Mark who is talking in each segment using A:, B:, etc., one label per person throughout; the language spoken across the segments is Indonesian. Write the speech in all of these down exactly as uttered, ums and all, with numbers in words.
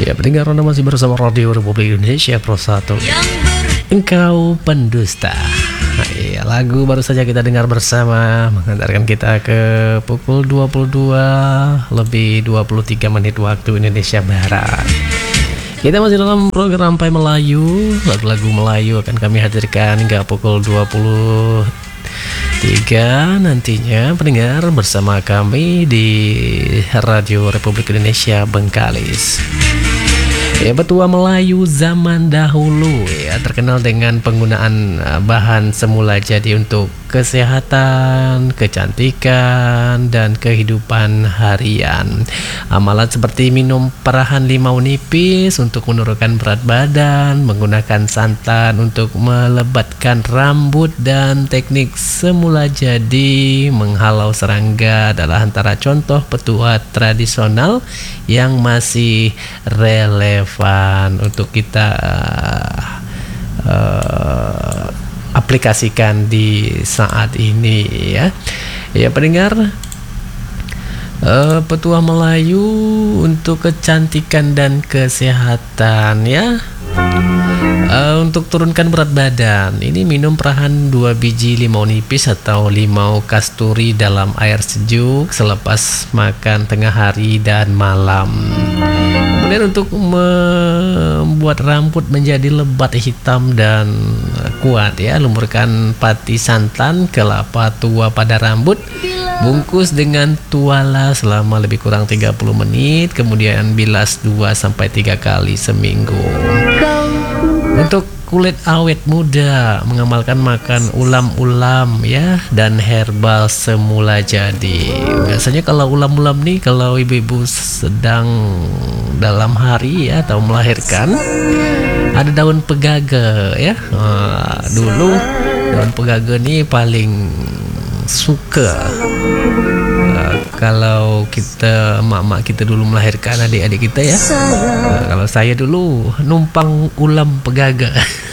A: Ya, pendengar, Anda masih bersama Radio Republik Indonesia Pro satu. Engkau pendusta. Nah, iya, lagu baru saja kita dengar bersama mengantarkan kita ke pukul dua puluh dua lebih dua puluh tiga menit waktu Indonesia Barat. Kita masih dalam program Rampai Melayu. Lagu-lagu Melayu akan kami hadirkan hingga pukul dua puluh tiga nantinya, pendengar, bersama kami di Radio Republik Indonesia Bengkalis. Ya, petua Melayu zaman dahulu ya terkenal dengan penggunaan bahan semula jadi untuk kesehatan, kecantikan, dan kehidupan harian. Amalan seperti minum perahan limau nipis untuk menurunkan berat badan, menggunakan santan untuk melebatkan rambut, dan teknik semula jadi menghalau serangga adalah antara contoh petua tradisional yang masih relevan untuk kita uh, aplikasikan di saat ini ya. Ya, pendengar, uh, petua Melayu untuk kecantikan dan kesehatan ya. Uh, untuk turunkan berat badan, ini minum perahan dua biji limau nipis atau limau kasturi dalam air sejuk selepas makan tengah hari dan malam. Kemudian untuk membuat rambut menjadi lebat, hitam, dan kuat ya, lumurkan pati santan kelapa tua pada rambut, bungkus dengan tuala selama lebih kurang tiga puluh menit, kemudian bilas dua sampai tiga kali seminggu. Untuk kulit awet muda, mengamalkan makan ulam-ulam ya dan herbal semula jadi. Biasanya kalau ulam-ulam nih, kalau ibu-ibu sedang dalam hari ya atau melahirkan, ada daun pegaga ya. Nah, dulu daun pegaga nih paling suka uh, kalau kita mak-mak kita dulu melahirkan adik-adik kita ya. Uh, kalau saya dulu numpang ulam pegaga.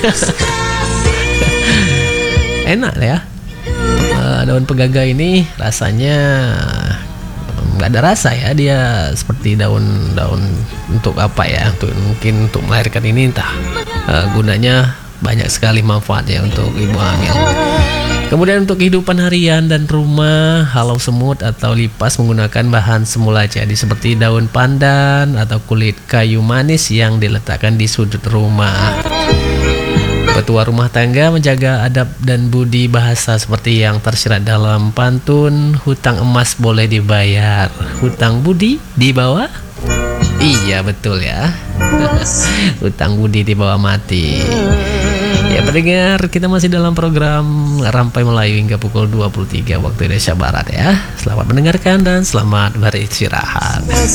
A: Enak ya. Uh, daun pegaga ini rasanya nggak ada rasa ya, dia seperti daun-daun untuk apa ya? Untuk mungkin untuk melahirkan ini entah. Uh, gunanya banyak sekali manfaatnya untuk ibu hamil. Kemudian untuk kehidupan harian dan rumah, halau semut atau lipas menggunakan bahan semula jadi seperti daun pandan atau kulit kayu manis yang diletakkan di sudut rumah. Petua rumah tangga menjaga adab dan budi bahasa seperti yang tersirat dalam pantun, hutang emas boleh dibayar, hutang budi dibawa. Iya, betul ya. Hutang budi dibawa mati. Ya, pendengar, kita masih dalam program Rampai Melayu hingga pukul dua puluh tiga waktu Indonesia Barat ya. Selamat mendengarkan dan selamat beristirahat.